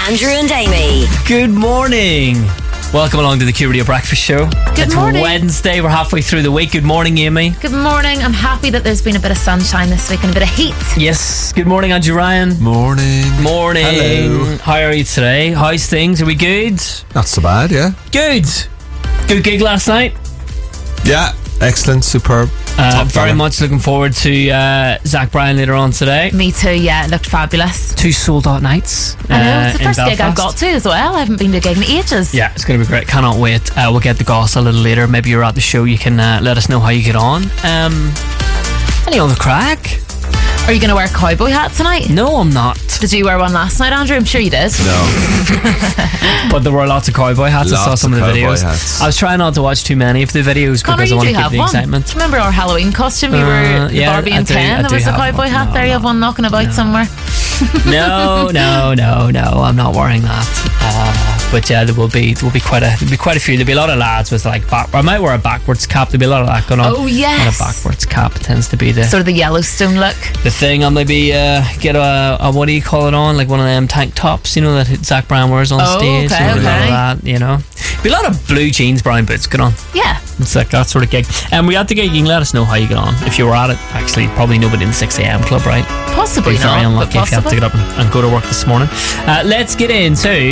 Andrew and Amy. Good morning. Welcome along to the Q Radio Breakfast Show. Good morning. It's Wednesday. We're halfway through the week. Good morning, Amy. Good morning. I'm happy that there's been a bit of sunshine this week and a bit of heat. Yes. Good morning, Andrew Ryan. Morning. Morning. Hello. How are you today? How's things? Are we good? Not so bad, yeah. Good. Good gig last night. Yeah, excellent, superb. Top Very fella. much looking forward to Zach Bryan later on today. Me too, yeah. It looked fabulous. 2 sold-out nights. I know, it's the in first gig I've Belfast. got to as well. I haven't been to a gig in ages. Yeah, it's going to be great. Cannot wait. We'll get the goss a little later. Maybe you're at the show. You can let us know how you get on. Any other crack? Are you going to wear a cowboy hat tonight? No, I'm not. Did you wear one last night, Andrew? I'm sure you did. No. But there were lots of cowboy hats. I saw Lots some of of the cowboy videos. hats. I was trying not to watch too many of the videos Connor, because I you want do to keep have the one. excitement. Do you remember our Halloween costume? You were yeah, Barbie I and do- Ken. I There do was a have cowboy one. hat No, there. You have no. one knocking about somewhere. No, I'm not wearing that. But yeah, there will be quite a few. There'll be a lot of lads with like I might wear a backwards cap. There'll be a lot of that going on. Oh, yes. And a backwards cap tends to be the Sort of the Yellowstone look. thing. I'll maybe get a what do you call it on, like one of them tank tops, you know, that Zach Bryan wears on Oh, stage. okay, You know, a lot of okay. that, you know. Be a lot of blue jeans, brown boots. Good on. Yeah. It's like that sort of gig. And we had the gig. You can let us know how you get on. If you were at it, actually, probably nobody in the 6 a.m. club, right? Possibly Be very not, but unlucky if you have to possible. get up and go to work this morning. Let's get into